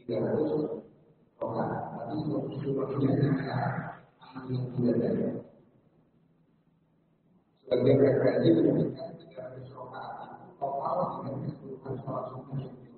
300 rokaat, tapi 120-nya adalah yang tidak ada. Sebagian referensi menyebutkan